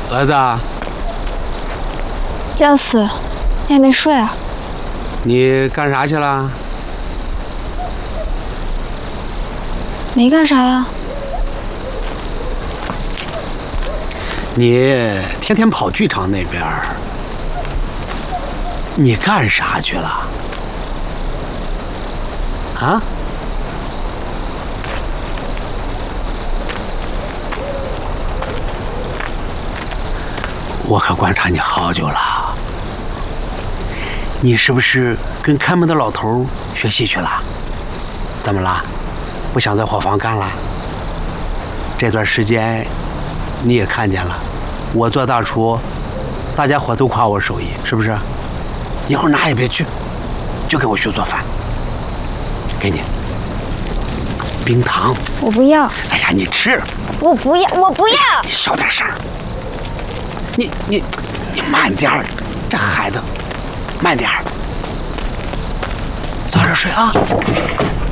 儿子， 廖四，你还没睡啊？ 你干啥去了？ 没干啥呀。 你天天跑剧场那边，你干啥去了？啊？我可观察你好久了，你是不是跟看门的老头学戏去了？怎么了？不想在伙房干了？这段时间你也看见了，我做大厨，大家伙都夸我手艺，是不是？一会儿哪也别去，就给我学做饭。给你冰糖。 我不要。 哎呀，你吃。 我不要，我不要。 你小点声。你慢点儿，这孩子，慢点儿，早点睡啊。